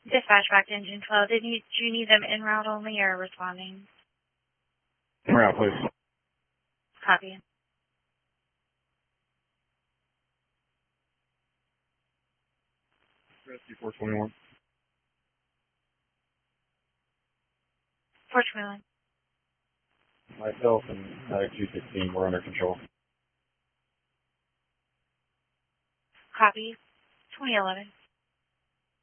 Dispatch back to Engine 12. Do you need them en route only or responding? En route, please. Copy. Rescue 421. 421. Myself and Medic 216 were under control. Copy. 2011.